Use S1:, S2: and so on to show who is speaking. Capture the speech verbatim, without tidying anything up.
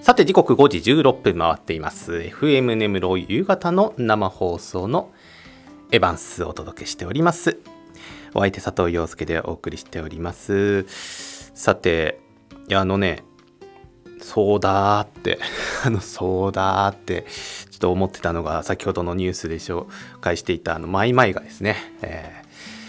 S1: さて時刻ごじじゅうろっぷん回っています。 エフエム 根室夕方の生放送のエヴァンスをお届けしております。お相手佐藤陽介でお送りしております。さて、いやあのねそうだーってあのそうだーってちょっと思ってたのが、先ほどのニュースで紹介していたあのマイマイがですね、え